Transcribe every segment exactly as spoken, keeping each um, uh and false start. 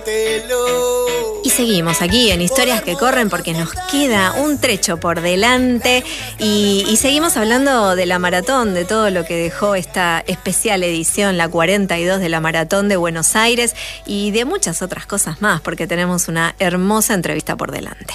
Y seguimos aquí en Historias que Corren porque nos queda un trecho por delante y, y seguimos hablando de la maratón, de todo lo que dejó esta especial edición, la cuarenta y dos de la Maratón de Buenos Aires y de muchas otras cosas más porque tenemos una hermosa entrevista por delante.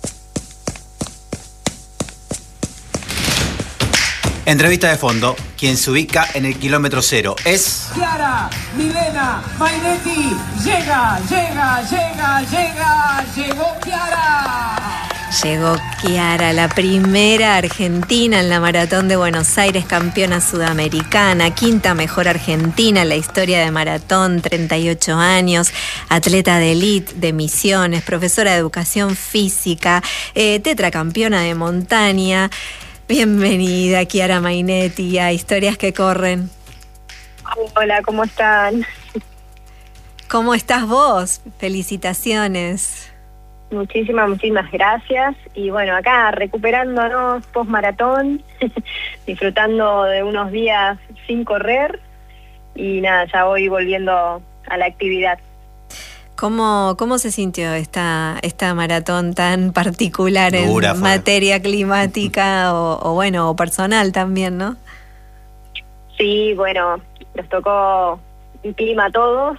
Entrevista de fondo, quien se ubica en el kilómetro cero es... Chiara, Milena, Mainetti, llega, llega, llega, llega, llegó Chiara. Llegó Chiara, la primera argentina en la Maratón de Buenos Aires, campeona sudamericana, quinta mejor argentina en la historia de maratón, treinta y ocho años, atleta de elite de Misiones, profesora de educación física, eh, tetracampeona de montaña. Bienvenida, Chiara Mainetti, a Historias que Corren. Hola, ¿cómo están? ¿Cómo estás vos? Felicitaciones. Muchísimas, muchísimas gracias. Y bueno, acá recuperándonos post-maratón, disfrutando de unos días sin correr. Y nada, ya voy volviendo a la actividad. ¿Cómo, cómo se sintió esta, esta maratón tan particular en Dura, materia climática o, o bueno, o personal también, ¿no? Sí, bueno, nos tocó un clima a todos,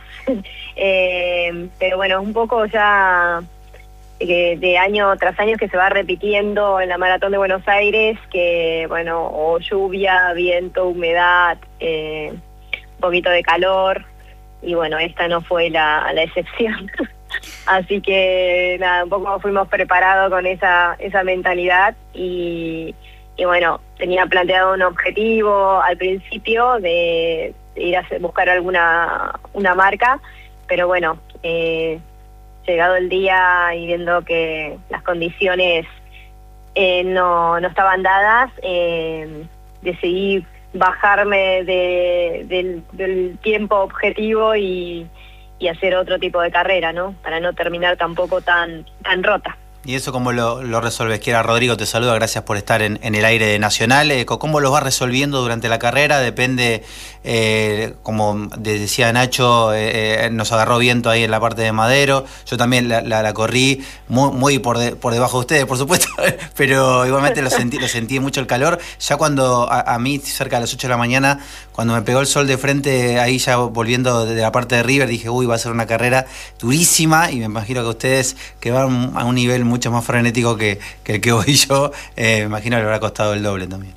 eh, pero bueno, un poco ya de, de año tras año que se va repitiendo en la Maratón de Buenos Aires, que bueno, o lluvia, viento, humedad, eh, un poquito de calor. Y bueno, esta no fue la, la excepción. Así que nada, un poco fuimos preparados con esa esa mentalidad y, y bueno, tenía planteado un objetivo al principio de, de ir a buscar alguna una marca, pero bueno, eh, llegado el día y viendo que las condiciones eh, no, no estaban dadas, eh, decidí bajarme de, del, del tiempo objetivo y, y hacer otro tipo de carrera, ¿no? Para no terminar tampoco tan tan rota. ¿Y eso cómo lo, lo resolves? Chiara, Rodrigo te saluda, gracias por estar en, en el aire de Nacional. Eh, ¿Cómo lo vas resolviendo durante la carrera? Depende, eh, como decía Nacho, eh, nos agarró viento ahí en la parte de Madero. Yo también la, la, la corrí muy, muy por, de, por debajo de ustedes, por supuesto, pero igualmente lo sentí, lo sentí mucho el calor. Ya cuando a, a mí, cerca de las ocho de la mañana, cuando me pegó el sol de frente, ahí ya volviendo de la parte de River, dije, uy, va a ser una carrera durísima y me imagino que ustedes que van a un nivel mucho más frenético que, que el que voy yo, eh, me imagino que le habrá costado el doble también.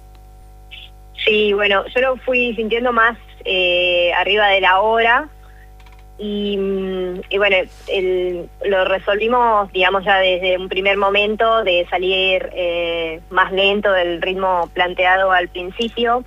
Sí, bueno, yo lo fui sintiendo más eh, arriba de la hora y, y bueno, el, lo resolvimos, digamos, ya desde un primer momento de salir eh, más lento del ritmo planteado al principio.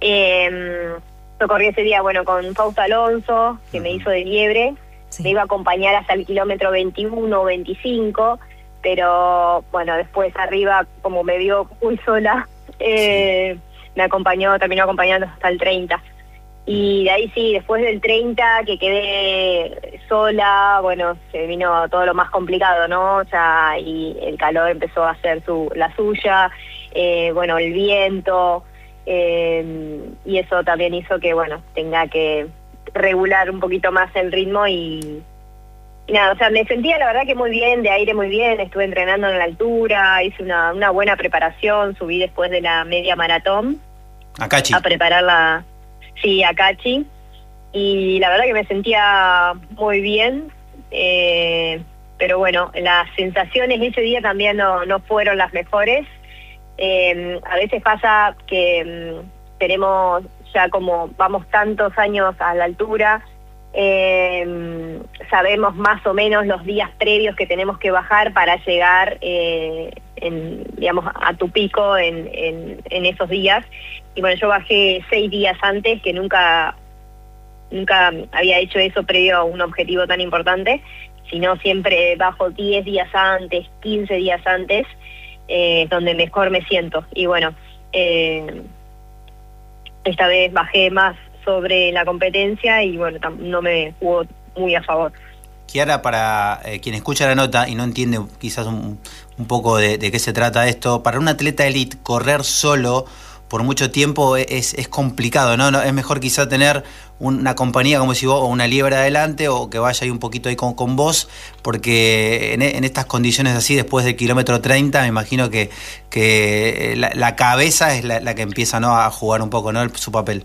Eh, yo corrí ese día, bueno, con Fausto Alonso, que uh-huh. me hizo de liebre, sí. Me iba a acompañar hasta el kilómetro veintiuno o veinticinco, pero bueno, después arriba, como me vio muy sola, eh, sí. me acompañó, terminó acompañando hasta el treinta. Y de ahí sí, después del treinta, que quedé sola, bueno, se vino todo lo más complicado, ¿no? O sea, y el calor empezó a hacer su, la suya, eh, bueno, el viento, eh, y eso también hizo que, bueno, tenga que regular un poquito más el ritmo y... Y nada, o sea, me sentía la verdad que muy bien, de aire muy bien, estuve entrenando en la altura, hice una, una buena preparación, subí después de la media maratón. A Cachi. A prepararla, sí, a Cachi. Y la verdad que me sentía muy bien, eh, pero bueno, las sensaciones ese día también no, no fueron las mejores. Eh, a veces pasa que um, tenemos ya como, vamos tantos años a la altura, Eh, sabemos más o menos los días previos que tenemos que bajar para llegar eh, en, digamos, a tu pico en, en, en esos días. Y bueno, yo bajé seis días antes, que nunca nunca había hecho eso previo a un objetivo tan importante, sino siempre bajo diez días antes, quince días antes, eh, donde mejor me siento. Y bueno, eh, esta vez bajé más sobre la competencia y bueno, no me jugó muy a favor. Chiara, para eh, quien escucha la nota y no entiende quizás un, un poco de, de qué se trata esto, para un atleta elite correr solo por mucho tiempo es, es complicado, ¿no? ¿no? Es mejor quizá tener una compañía, como decís vos, o una liebre adelante, o que vaya ahí un poquito ahí con, con vos, porque en, en estas condiciones así, después del kilómetro treinta, me imagino que, que la, la cabeza es la, la que empieza, ¿no?, a jugar un poco, ¿no?, el, su papel.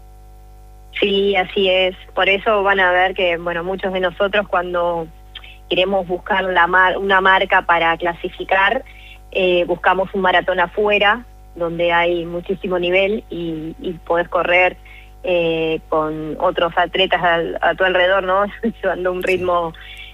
Sí, así es. Por eso van a ver que, bueno, muchos de nosotros cuando queremos buscar la mar, una marca para clasificar, eh, buscamos un maratón afuera, donde hay muchísimo nivel y, y podés correr eh, con otros atletas al, a tu alrededor, ¿no? Llevando un ritmo,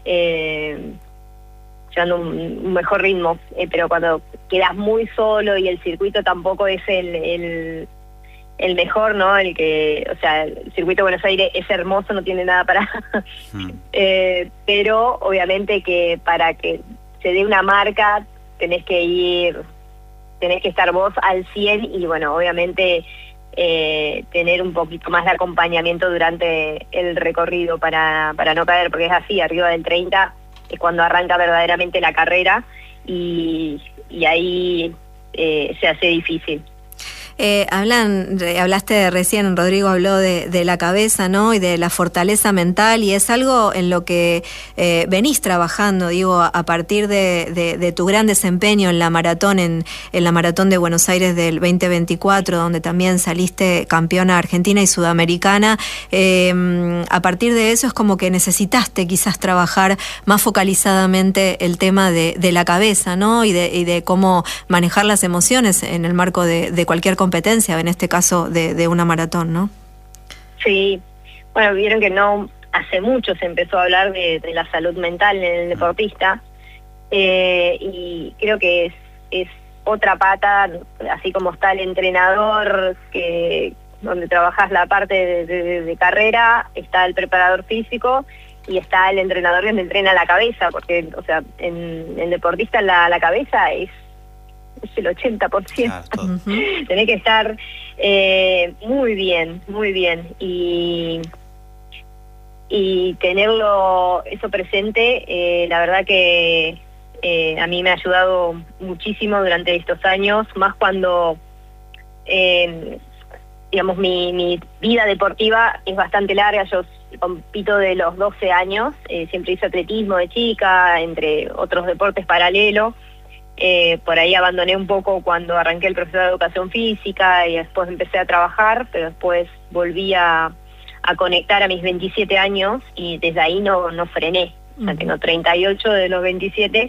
eh, llevando un, un mejor ritmo. Eh, pero cuando quedas muy solo y el circuito tampoco es el... el el mejor, ¿no? El que, o sea, el circuito de Buenos Aires es hermoso, no tiene nada para... mm. eh, pero obviamente que para que se dé una marca tenés que ir, tenés que estar vos al cien y bueno, obviamente eh, tener un poquito más de acompañamiento durante el recorrido para, para no caer, porque es así, arriba del treinta es cuando arranca verdaderamente la carrera y, y ahí eh, se hace difícil. Eh, hablan, hablaste recién, Rodrigo habló de, de la cabeza, ¿no?, y de la fortaleza mental, y es algo en lo que eh, venís trabajando, digo, a, a partir de, de, de tu gran desempeño en la maratón, en, en la maratón de Buenos Aires del veinte veinticuatro, donde también saliste campeona argentina y sudamericana. Eh, a partir de eso es como que necesitaste quizás trabajar más focalizadamente el tema de, de la cabeza, ¿no?, y de, y de cómo manejar las emociones en el marco de, de cualquier competencia, en este caso de, de una maratón, ¿no? Sí, bueno, vieron que no hace mucho se empezó a hablar de, de la salud mental en el deportista, eh, y creo que es, es otra pata, así como está el entrenador, que donde trabajas la parte de, de, de carrera, está el preparador físico y está el entrenador donde entrena la cabeza, porque, o sea, en el deportista la, la cabeza es es el ochenta por ciento. Claro, uh-huh. Tenés que estar eh, muy bien, muy bien. Y, y tenerlo eso presente, eh, la verdad que eh, a mí me ha ayudado muchísimo durante estos años, más cuando, eh, digamos, mi, mi vida deportiva es bastante larga. Yo compito de los doce años, eh, siempre hice atletismo de chica, entre otros deportes paralelos. Eh, por ahí abandoné un poco cuando arranqué el profesor de educación física y después empecé a trabajar, pero después volví a, a conectar a mis veintisiete años y desde ahí no, no frené. Uh-huh. O sea, tengo treinta y ocho de los veintisiete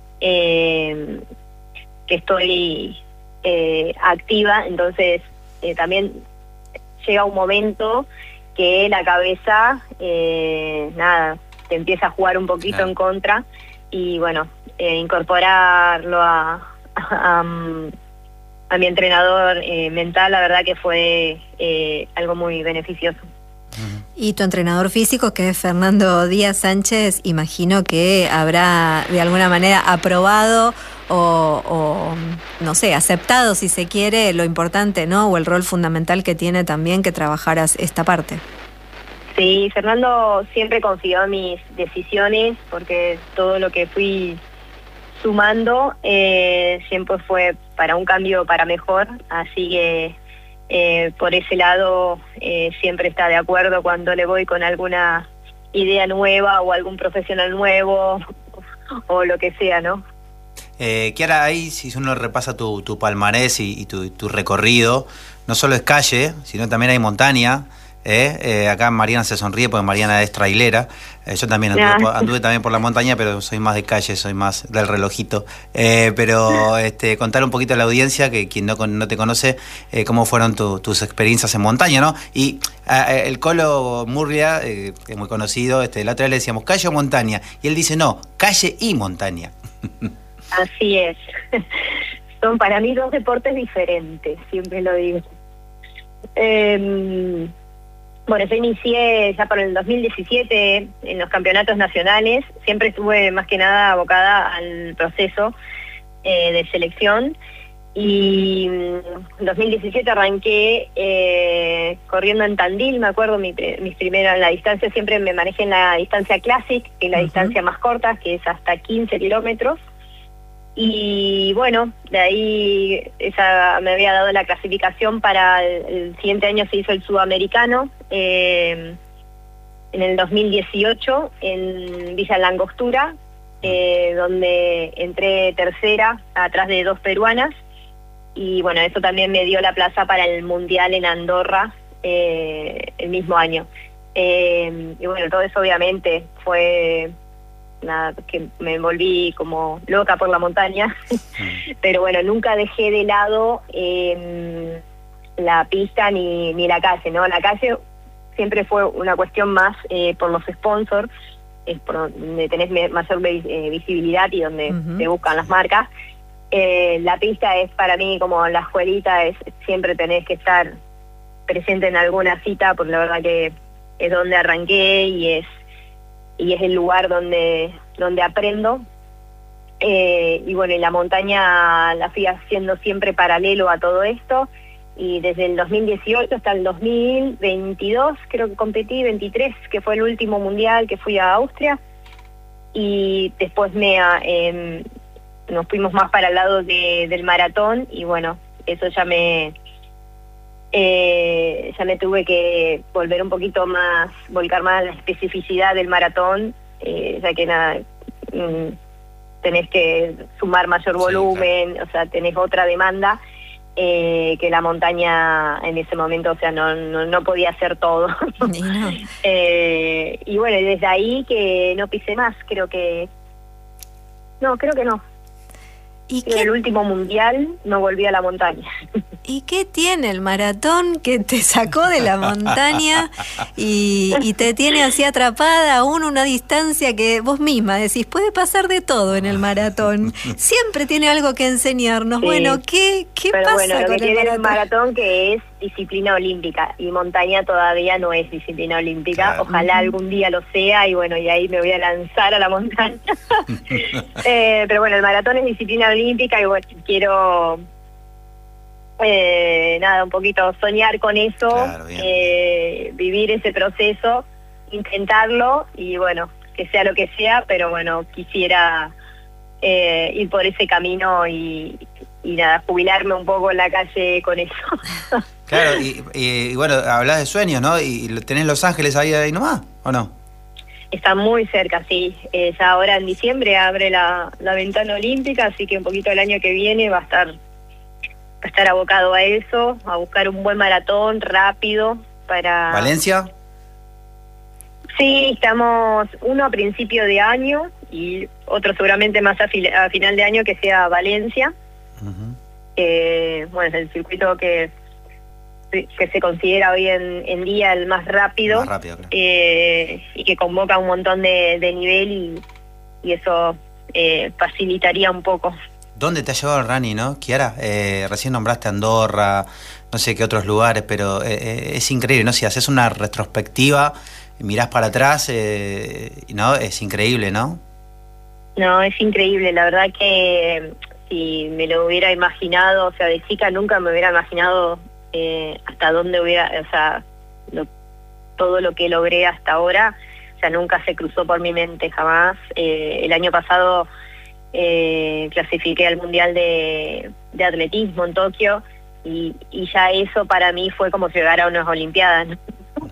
eh, que estoy eh, activa, entonces eh, también llega un momento que la cabeza, eh, nada, te empieza a jugar un poquito claro. en contra y bueno, Eh, incorporarlo a, a, a mi entrenador eh, mental, la verdad que fue eh, algo muy beneficioso. Y tu entrenador físico, que es Fernando Díaz Sánchez, imagino que habrá de alguna manera aprobado o, o no sé, aceptado, si se quiere, lo importante, ¿no?, o el rol fundamental que tiene también que trabajaras esta parte. Sí, Fernando siempre confió en mis decisiones, porque todo lo que fui sumando eh, siempre fue para un cambio para mejor, así que eh, por ese lado eh, siempre está de acuerdo cuando le voy con alguna idea nueva o algún profesional nuevo o lo que sea, ¿no? Eh, Kiara, ahí si uno repasa tu, tu palmarés y, y tu, tu recorrido, no solo es calle, sino también hay montaña. Eh, eh, acá Mariana se sonríe porque Mariana es trailera. Eh, yo también anduve, yeah. por, anduve también por la montaña, pero soy más de calle, soy más del relojito. Eh, pero este, contar un poquito a la audiencia, que quien no, no te conoce, eh, cómo fueron tu, tus experiencias en montaña, ¿no? Y eh, el Colo Murria, eh, que es muy conocido, este, la otra vez le decíamos calle o montaña, y él dice no, calle y montaña. Así es. Son para mí dos deportes diferentes, siempre lo digo. Eh, Bueno, yo inicié ya por el dos mil diecisiete en los campeonatos nacionales, siempre estuve más que nada abocada al proceso eh, de selección y en dos mil diecisiete arranqué eh, corriendo en Tandil, me acuerdo, mi, mis primeras, la distancia siempre me manejé en la distancia Classic, que es la uh-huh. distancia más corta, que es hasta quince kilómetros, Y bueno, de ahí esa me había dado la clasificación para el, el siguiente año. Se hizo el sudamericano, eh, en el dos mil dieciocho, en Villa Langostura, eh, donde entré tercera, atrás de dos peruanas, y bueno, eso también me dio la plaza para el Mundial en Andorra, eh, el mismo año. Eh, y bueno, todo eso obviamente fue... nada, que me volví como loca por la montaña, pero bueno, nunca dejé de lado eh, la pista ni, ni la calle, ¿no? La calle siempre fue una cuestión más eh, por los sponsors, es por donde tenés mayor eh, visibilidad y donde uh-huh. te buscan las marcas. Eh, la pista es para mí como la escuelita, es siempre tenés que estar presente en alguna cita, porque la verdad que es donde arranqué y es y es el lugar donde donde aprendo, eh, y bueno, y la montaña la fui haciendo siempre paralelo a todo esto, y desde el dos mil dieciocho hasta el dos mil veintidós creo que competí, veintitrés, que fue el último mundial que fui a Austria, y después me eh, nos fuimos más para el lado de, del maratón, y bueno, eso ya me... Eh, ya me tuve que volver un poquito más, volcar más a la especificidad del maratón, eh, ya que nada, mm, tenés que sumar mayor volumen, sí, claro. O sea, tenés otra demanda, eh, que la montaña en ese momento, o sea, no, no, no podía hacer todo. No. eh, y bueno, desde ahí que no pisé más, creo que... No, creo que no. ¿Y qué? El último mundial no volví a la montaña. ¿Y qué tiene el maratón que te sacó de la montaña y, y te tiene así atrapada aún una distancia que vos misma decís, puede pasar de todo en el maratón? Siempre tiene algo que enseñarnos. Sí. Bueno, ¿qué, qué Pero pasa bueno, lo con que el tiene maratón? el maratón que es disciplina olímpica, y montaña todavía no es disciplina olímpica. Claro. Ojalá uh-huh. algún día lo sea, y bueno, y ahí me voy a lanzar a la montaña. eh, pero bueno, el maratón es disciplina olímpica, y bueno, quiero eh, nada, un poquito soñar con eso, claro, eh, vivir ese proceso, intentarlo, y bueno, que sea lo que sea, pero bueno, quisiera eh, ir por ese camino y, y nada, jubilarme un poco en la calle con eso. Claro, y, y, y bueno, hablas de sueños, ¿no? ¿Y tenés Los Ángeles ahí, ahí nomás, o no? Está muy cerca, sí. Eh, ya ahora en diciembre abre la, la ventana olímpica, así que un poquito el año que viene va a estar, va a estar abocado a eso, a buscar un buen maratón rápido para... ¿Valencia? Sí, estamos uno a principio de año y otro seguramente más a, fil- a final de año, que sea Valencia. Uh-huh. Eh, bueno, es el circuito que... que se considera hoy en, en día el más rápido, más rápido claro. eh, y que convoca un montón de, de nivel, y, y eso eh, facilitaría un poco. ¿Dónde te ha llevado el running, no, Kiara? Eh, recién nombraste Andorra, no sé qué otros lugares, pero eh, es increíble, ¿no? Si haces una retrospectiva, mirás para atrás, eh, ¿no? Es increíble, ¿no? No, es increíble, la verdad que si me lo hubiera imaginado, o sea, de chica nunca me hubiera imaginado Eh, hasta dónde hubiera, o sea, lo, todo lo que logré hasta ahora, o sea, nunca se cruzó por mi mente, jamás. Eh, el año pasado eh, clasifiqué al Mundial de, de Atletismo en Tokio, y, y ya eso para mí fue como llegar a unas Olimpiadas, ¿no?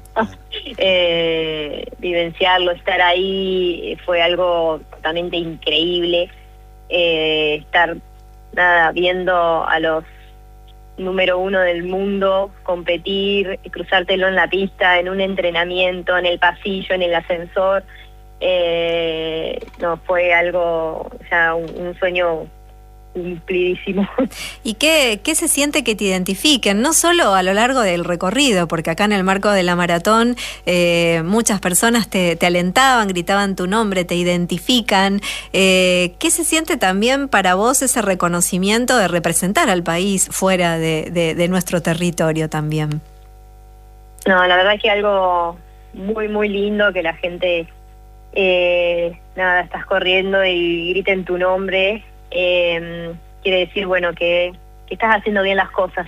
eh, vivenciarlo, estar ahí, fue algo totalmente increíble. Eh, estar, nada, viendo a los número uno del mundo competir, cruzártelo en la pista, en un entrenamiento, en el pasillo, en el ascensor, eh, no, fue algo, o sea, un, un sueño cumplidísimo. ¿Y qué, qué se siente que te identifiquen? No solo a lo largo del recorrido, porque acá en el marco de la maratón eh, muchas personas te, te alentaban, gritaban tu nombre, te identifican. Eh, ¿Qué se siente también para vos ese reconocimiento de representar al país fuera de, de, de nuestro territorio también? No, la verdad es que algo muy, muy lindo que la gente, eh, nada, estás corriendo y griten tu nombre. Eh, quiere decir, bueno, que, que estás haciendo bien las cosas,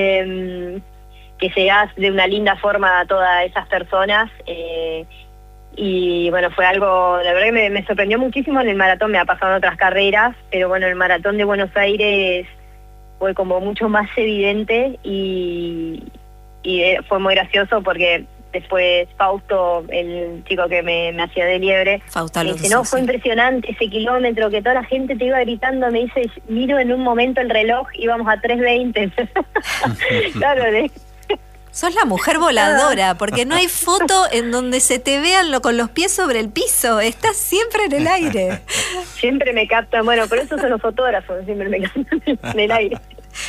eh, que llegás de una linda forma a todas esas personas, eh, Y bueno, fue algo, la verdad que me, me sorprendió muchísimo. En el maratón me ha pasado en otras carreras, pero bueno, el maratón de Buenos Aires fue como mucho más evidente y, y fue muy gracioso porque después Fausto, el chico que me, me hacía de liebre, Fausto me Alonso, dice, no, fue sí. impresionante ese kilómetro, que toda la gente te iba gritando. Me dice, miro en un momento el reloj, íbamos a tres veinte. Claro, de... Sos la mujer voladora, porque no hay foto en donde se te vean lo, con los pies sobre el piso. Estás siempre en el aire. Siempre me captan, bueno, por eso son los fotógrafos, siempre me captan en el aire.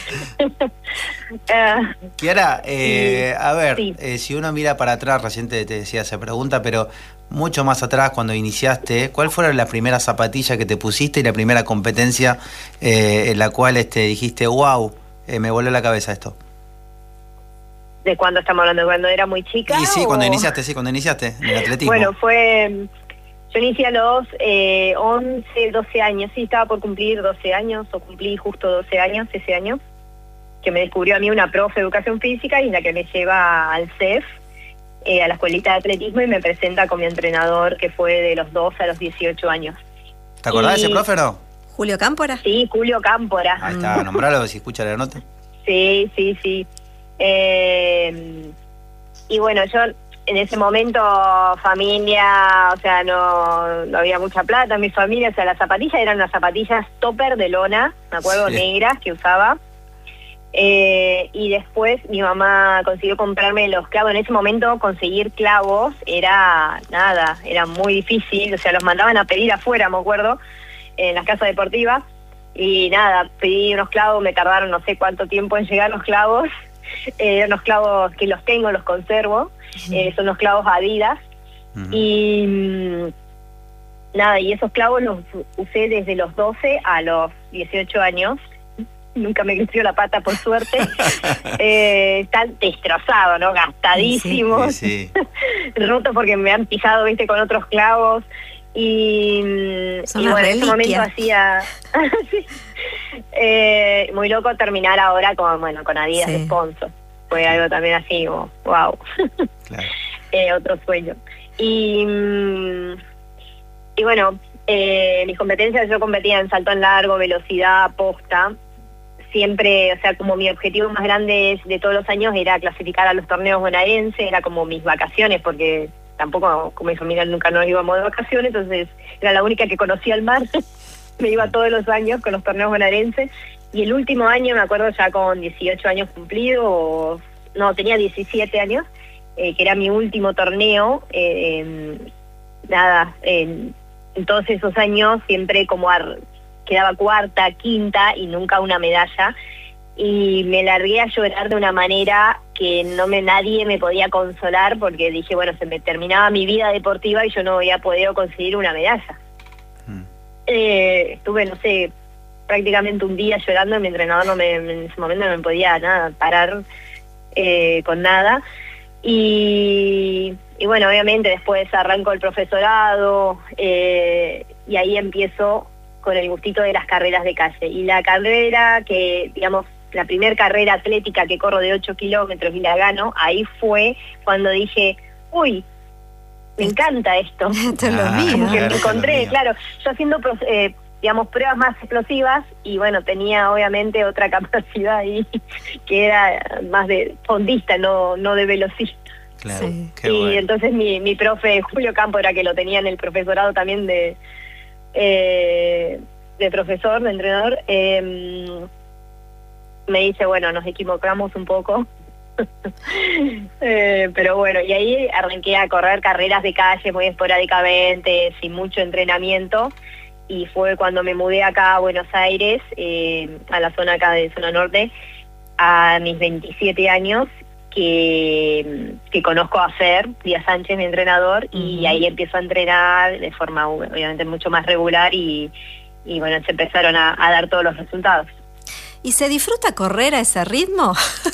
uh, Kiara, eh, sí, a ver, sí. eh, si uno mira para atrás, recién te, te decía esa pregunta, pero mucho más atrás cuando iniciaste, ¿cuál fueron las primeras zapatillas que te pusiste y la primera competencia eh, en la cual este, dijiste, wow, eh, me voló la cabeza esto? ¿De cuándo estamos hablando? ¿Cuando era muy chica? Y sí, o... cuando iniciaste, sí, cuando iniciaste en el atletismo. Bueno, fue... Yo inicié a los eh, once, doce años, sí, estaba por cumplir doce años, o cumplí justo doce años ese año, que me descubrió a mí una profe de educación física y la que me lleva al C E F, eh, a la escuelita de atletismo, y me presenta con mi entrenador, que fue de los doce a los dieciocho años. ¿Te acordás y... de ese profe o no? ¿Julio Cámpora? Sí, Julio Cámpora. Ahí está, nombralo si escucha la nota. Sí, sí, sí. Eh, y bueno, yo en ese momento, familia, o sea, no, no había mucha plata en mi familia, o sea, las zapatillas eran unas zapatillas topper de lona, me acuerdo, sí, negras, que usaba. Eh, y después mi mamá consiguió comprarme los clavos. En ese momento conseguir clavos era nada, era muy difícil, o sea, los mandaban a pedir afuera, me acuerdo, en las casas deportivas. Y nada, pedí unos clavos, me tardaron no sé cuánto tiempo en llegar los clavos. Eh, unos clavos que los tengo, los conservo, uh-huh. eh, son los clavos Adidas, uh-huh. y mmm, nada, y esos clavos los usé desde los doce a los dieciocho años, nunca me creció la pata por suerte, eh, están destrozados, ¿no? Gastadísimos, sí, sí. Rotos porque me han pisado, viste, con otros clavos. Y, Son y bueno, en ese momento hacía eh, muy loco terminar ahora con bueno con Adidas, sí, sponsor. Fue algo también así como wow. Claro. eh, otro sueño. Y y bueno, eh, mis competencias, yo competía en salto en largo, velocidad, posta. Siempre, o sea, como mi objetivo más grande de todos los años era clasificar a los torneos bonaerenses, era como mis vacaciones, porque tampoco, con mi familia nunca nos íbamos de vacaciones, entonces era la única que conocía el mar. Me iba todos los años con los torneos bonaerenses. Y el último año, me acuerdo ya con dieciocho años cumplidos, no, tenía diecisiete años, eh, que era mi último torneo. Eh, nada, en, en todos esos años siempre como ar, quedaba cuarta, quinta y nunca una medalla. Y me largué a llorar de una manera que no me nadie me podía consolar, porque dije, bueno, se me terminaba mi vida deportiva y yo no había podido conseguir una medalla. Mm. Eh, estuve, no sé, prácticamente un día llorando, y mi entrenador no me, en ese momento no me podía nada parar eh, con nada. Y, y bueno, obviamente después arranco el profesorado eh, y ahí empiezo con el gustito de las carreras de calle. Y la carrera que, digamos, la primera carrera atlética que corro de ocho kilómetros y la gano, ahí fue cuando dije, uy, me encanta esto. Esto es lo mío. Que me encontré, claro, yo haciendo, eh, digamos, pruebas más explosivas y bueno, tenía obviamente otra capacidad ahí, que era más de fondista, no, no de velocista. Claro, sí. Qué y bueno. Entonces mi, mi profe Julio Cámpora, que lo tenía en el profesorado también de, eh, de profesor, de entrenador, eh, me dice, bueno, nos equivocamos un poco, eh, pero bueno, y ahí arranqué a correr carreras de calle muy esporádicamente, sin mucho entrenamiento, y fue cuando me mudé acá a Buenos Aires, eh, a la zona acá de zona norte, a mis veintisiete años, que, que conozco a Fer Díaz Sánchez, mi entrenador, uh-huh. y ahí empiezo a entrenar de forma obviamente mucho más regular, y, y bueno, se empezaron a, a dar todos los resultados. ¿Y se disfruta correr a ese ritmo?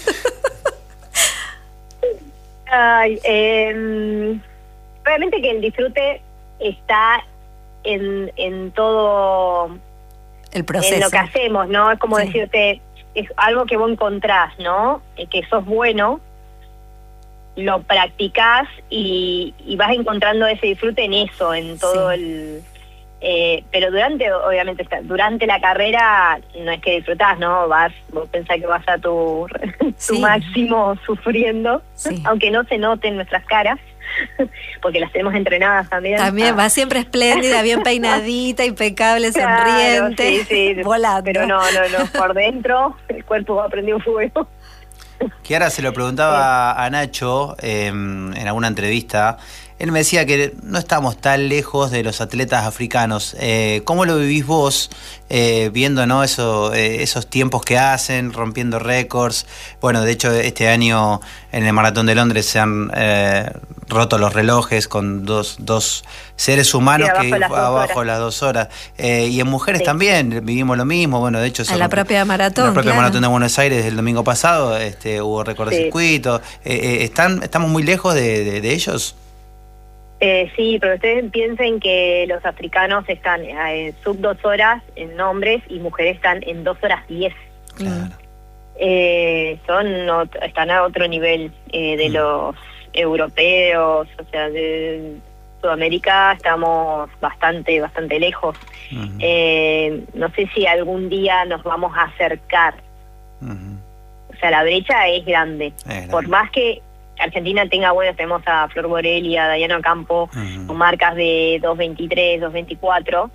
Ay, eh, obviamente que el disfrute está en, en todo el proceso, en lo que hacemos, ¿no? Es como sí. decirte, es algo que vos encontrás, ¿no? Eh, que sos bueno, lo practicás y, y vas encontrando ese disfrute en eso, en todo Sí. el... Eh, pero durante, obviamente, está- durante la carrera no es que disfrutás, ¿no? Vas, vos pensás que vas a tu, tu Sí. máximo sufriendo, Sí. aunque no se note en nuestras caras, porque las tenemos entrenadas también. También Ah. va siempre espléndida, bien peinadita, impecable, Claro, sonriente, sí, sí, volando. pero no, no, no, por dentro el cuerpo va prendido fuego. Kiara, se lo preguntaba a Nacho eh, en alguna entrevista. Él me decía que no estamos tan lejos de los atletas africanos. Eh, ¿Cómo lo vivís vos eh, viendo, ¿no? Eso, eh, esos tiempos que hacen, rompiendo récords? Bueno, de hecho, este año en el Maratón de Londres se han eh, roto los relojes con dos, dos seres humanos Sí, abajo que las dos abajo horas. las dos horas. Eh, y en mujeres Sí. también vivimos lo mismo. Bueno, de hecho, se A la rompió- propia maratón, en la propia claro. Maratón de Buenos Aires el domingo pasado este, hubo récord de Sí. circuito. Eh, eh, ¿están, ¿Estamos muy lejos de, de, de ellos? Eh, sí, pero ustedes piensen que los africanos están eh, en sub dos horas en hombres y mujeres están en dos horas diez. Claro. Eh, son ot- están a otro nivel eh, de Mm. los europeos, o sea, de Sudamérica estamos bastante, bastante lejos. Ujú, Eh, no sé si algún día nos vamos a acercar. ujú. O sea, la brecha es grande. Es grande. Por más que Argentina tenga, bueno, tenemos a Flor Borelli, a Dayana Campo, Ujú. con marcas de dos veintitrés, dos veinticuatro,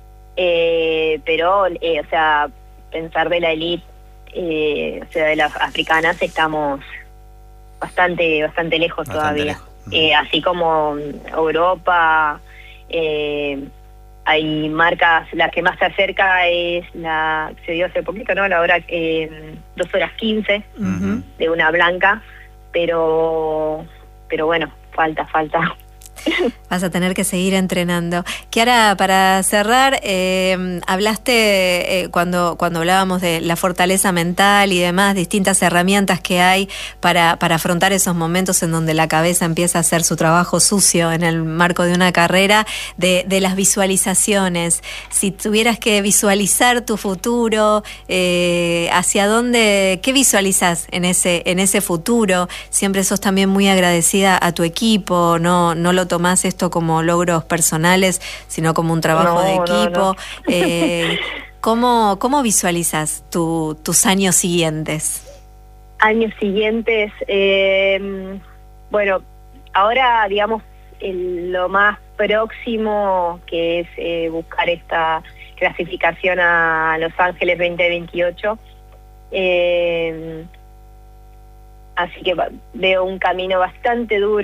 eh, pero, eh, o sea, pensar de la elite, eh, o sea, de las africanas, estamos bastante, bastante lejos Bastante todavía. lejos. Ujú. Eh, así como Europa, eh, hay marcas, la que más se acerca es la, se dio hace poquito, ¿no? La hora, eh, dos horas quince Ujú. de una blanca, pero pero bueno, falta, falta. Vas a tener que seguir entrenando. Kiara, para cerrar, eh, hablaste eh, cuando, cuando hablábamos de la fortaleza mental y demás, distintas herramientas que hay para, para afrontar esos momentos en donde la cabeza empieza a hacer su trabajo sucio en el marco de una carrera, de, de las visualizaciones. Si tuvieras que visualizar tu futuro, eh, ¿hacia dónde, qué visualizas en ese, en ese futuro? Siempre sos también muy agradecida a tu equipo, no, no lo tomás esto como logros personales, sino como un trabajo No, de no, equipo. no. Eh, ¿cómo, ¿Cómo visualizas tu, tus años siguientes? Años siguientes, eh, bueno, ahora digamos el- lo más próximo que es eh, buscar esta clasificación a Los Ángeles veinte veintiocho. Eh, así que va- veo un camino bastante duro.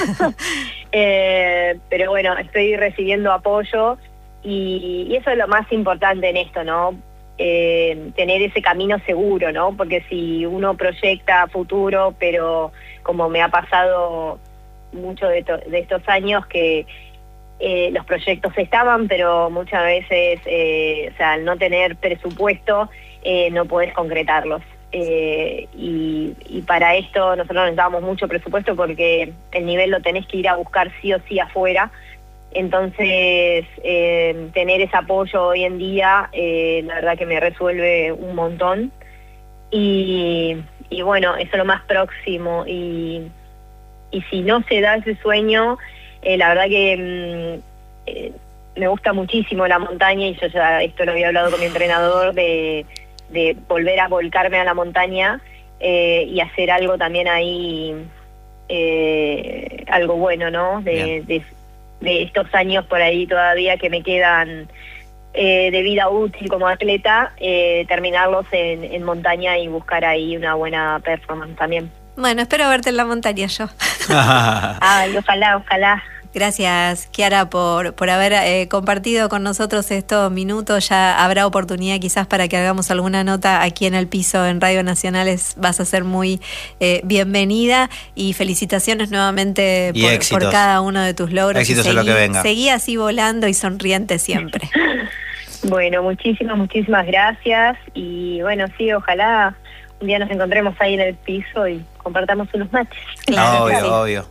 Eh, pero bueno, estoy recibiendo apoyo y, y eso es lo más importante en esto, ¿no? Eh, tener ese camino seguro, ¿no? Porque si uno proyecta futuro, pero como me ha pasado mucho de, to- de estos años que eh, los proyectos estaban, pero muchas veces, eh, o sea, al no tener presupuesto, eh, no podés concretarlos. Eh, y, y para esto nosotros necesitamos mucho presupuesto porque el nivel lo tenés que ir a buscar sí o sí afuera. Entonces, eh, tener ese apoyo hoy en día, eh, la verdad que me resuelve un montón. Y, y bueno, eso es lo más próximo. Y, y si no se da ese sueño, eh, la verdad que mm, eh, me gusta muchísimo la montaña y yo ya esto lo había hablado con mi entrenador de... de volver a volcarme a la montaña eh, y hacer algo también ahí, eh, algo bueno, ¿no? De, de, de estos años por ahí todavía que me quedan eh, de vida útil como atleta, eh, terminarlos en, en montaña y buscar ahí una buena performance también. Bueno, espero verte en la montaña yo. Ay, ojalá, ojalá. Gracias, Kiara, por, por haber eh, compartido con nosotros estos minutos. Ya habrá oportunidad quizás para que hagamos alguna nota aquí en el piso en Radio Nacionales. Vas a ser muy eh, bienvenida y felicitaciones nuevamente Y por, éxitos. por cada uno de tus logros. Éxitos y en lo seguí, que venga. seguí así volando y sonriente siempre. Bueno, muchísimas, muchísimas gracias y bueno, sí, ojalá un día nos encontremos ahí en el piso y compartamos unos mates. Claro que obvio, sí. obvio.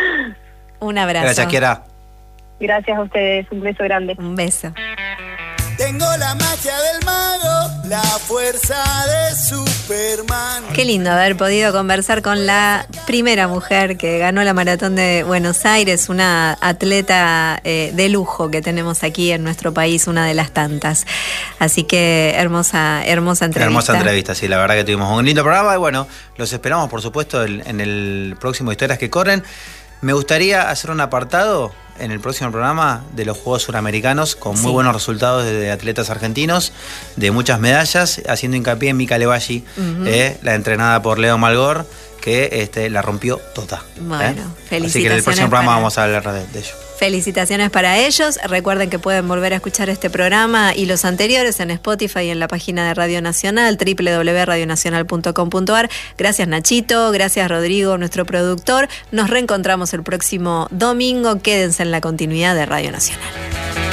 Un abrazo. Gracias, Kiara. Gracias a ustedes, un beso grande. Un beso. Tengo la magia del mago, la fuerza de Superman. Qué lindo haber podido conversar con la primera mujer que ganó la Maratón de Buenos Aires, una atleta eh, de lujo que tenemos aquí en nuestro país, una de las tantas. Así que hermosa, hermosa entrevista. Hermosa entrevista, sí, la verdad que tuvimos un lindo programa y bueno, los esperamos por supuesto en, en el próximo Historias que Corren. Me gustaría hacer un apartado en el próximo programa de los Juegos Suramericanos con muy sí. buenos resultados de atletas argentinos, de muchas medallas, haciendo hincapié en Mica Levalli, uh-huh. eh, la entrenada por Leo Malgor, que este, la rompió toda. Bueno, ¿eh? felicitaciones. Así que en el próximo programa para... vamos a hablar de, de ello. Felicitaciones para ellos. Recuerden que pueden volver a escuchar este programa y los anteriores en Spotify y en la página de Radio Nacional, doble u doble u doble u punto radio nacional punto com punto a r. Gracias Nachito, gracias Rodrigo, nuestro productor. Nos reencontramos el próximo domingo. Quédense en la continuidad de Radio Nacional.